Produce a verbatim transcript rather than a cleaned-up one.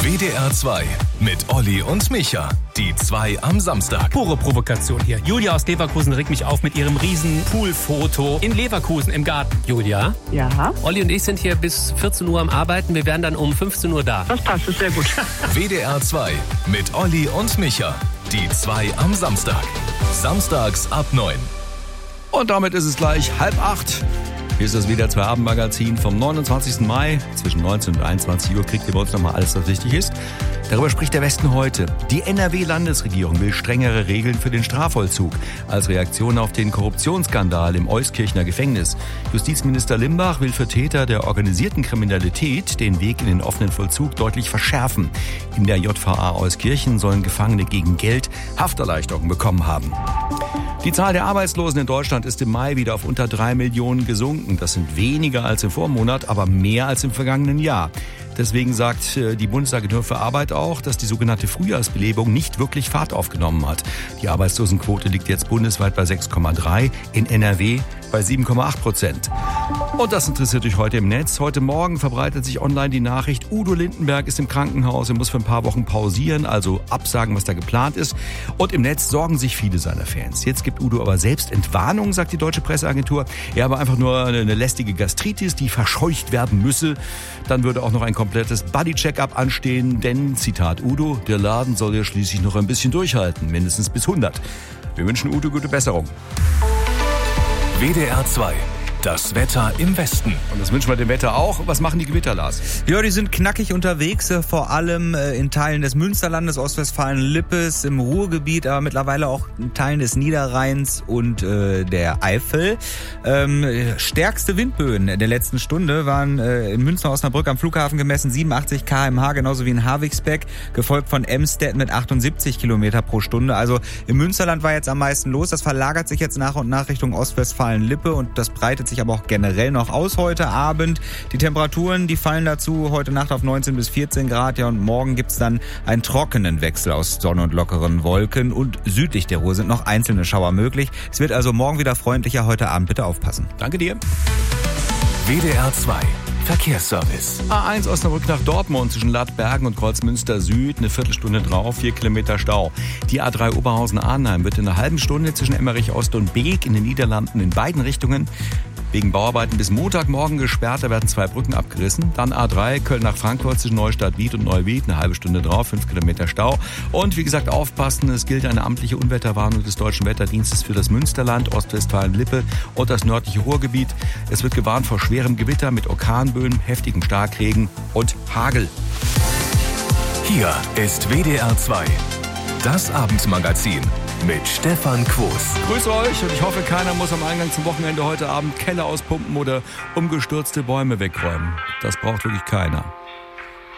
W D R zwei mit Olli und Micha. Die zwei am Samstag. Pure Provokation hier. Julia aus Leverkusen regt mich auf mit ihrem riesen Poolfoto in Leverkusen im Garten. Julia? Ja. Olli und ich sind hier bis vierzehn Uhr am Arbeiten. Wir wären dann um fünfzehn Uhr da. Das passt, ist sehr gut. W D R zwei mit Olli und Micha. Die zwei am Samstag. Samstags ab neun. Und damit ist es gleich halb acht. Hier ist das W D R zwei Abendmagazin vom neunundzwanzigsten Mai. Zwischen neunzehn und einundzwanzig Uhr kriegt ihr bei uns nochmal alles, was wichtig ist. Darüber spricht der Westen heute. Die N R W-Landesregierung will strengere Regeln für den Strafvollzug als Reaktion auf den Korruptionsskandal im Euskirchener Gefängnis. Justizminister Limbach will für Täter der organisierten Kriminalität den Weg in den offenen Vollzug deutlich verschärfen. In der J V A Euskirchen sollen Gefangene gegen Geld Hafterleichterungen bekommen haben. Die Zahl der Arbeitslosen in Deutschland ist im Mai wieder auf unter drei Millionen gesunken. Das sind weniger als im Vormonat, aber mehr als im vergangenen Jahr. Deswegen sagt die Bundesagentur für Arbeit auch, dass die sogenannte Frühjahrsbelebung nicht wirklich Fahrt aufgenommen hat. Die Arbeitslosenquote liegt jetzt bundesweit bei sechs Komma drei, in N R W bei sieben Komma acht Prozent. Und das interessiert euch heute im Netz. Heute Morgen verbreitet sich online die Nachricht, Udo Lindenberg ist im Krankenhaus, er muss für ein paar Wochen pausieren, also absagen, was da geplant ist. Und im Netz sorgen sich viele seiner Fans. Jetzt gibt Udo aber selbst Entwarnung, sagt die deutsche Presseagentur. Er habe einfach nur eine lästige Gastritis, die verscheucht werden müsse. Dann würde auch noch ein komplettes Body-Check-up anstehen, denn, Zitat Udo, der Laden soll ja schließlich noch ein bisschen durchhalten, mindestens bis hundert. Wir wünschen Udo gute Besserung. W D R zwei. Das Wetter im Westen. Und das wünschen wir dem Wetter auch. Was machen die Gewitter, Lars? Ja, die sind knackig unterwegs, vor allem in Teilen des Münsterlandes, Ostwestfalen-Lippes, im Ruhrgebiet, aber mittlerweile auch in Teilen des Niederrheins und äh, der Eifel. Ähm, stärkste Windböen der letzten Stunde waren äh, in Münster-Osnabrück am Flughafen gemessen siebenundachtzig Kilometer pro Stunde, genauso wie in Havixbeck, gefolgt von Emstetten mit achtundsiebzig Kilometer pro Stunde. Also im Münsterland war jetzt am meisten los. Das verlagert sich jetzt nach und nach Richtung Ostwestfalen-Lippe und das breitet sich aber auch generell noch aus heute Abend. Die Temperaturen, die fallen dazu heute Nacht auf neunzehn bis vierzehn Grad. Ja, und morgen gibt's dann einen trockenen Wechsel aus Sonne und lockeren Wolken. Und südlich der Ruhr sind noch einzelne Schauer möglich. Es wird also morgen wieder freundlicher. Heute Abend bitte aufpassen. Danke dir. W D R zwei. Verkehrsservice. A eins Osnabrück nach Dortmund zwischen Lattbergen und Kreuzmünster Süd, eine Viertelstunde drauf, vier Kilometer Stau. Die A drei Oberhausen-Arnheim wird in einer halben Stunde zwischen Emmerich Ost und Beek in den Niederlanden in beiden Richtungen wegen Bauarbeiten bis Montagmorgen gesperrt. Da werden zwei Brücken abgerissen. Dann A drei Köln nach Frankfurt zwischen Neustadt-Wied und Neuwied, eine halbe Stunde drauf, fünf Kilometer Stau. Und wie gesagt, aufpassen, es gilt eine amtliche Unwetterwarnung des Deutschen Wetterdienstes für das Münsterland, Ostwestfalen-Lippe und das nördliche Ruhrgebiet. Es wird gewarnt vor schwerem Gewitter mit Orkanböen, heftigem Starkregen und Hagel. Hier ist W D R zwei. Das Abendmagazin mit Stefan Quos. Grüße euch und ich hoffe, keiner muss am Eingang zum Wochenende heute Abend Keller auspumpen oder umgestürzte Bäume wegräumen. Das braucht wirklich keiner.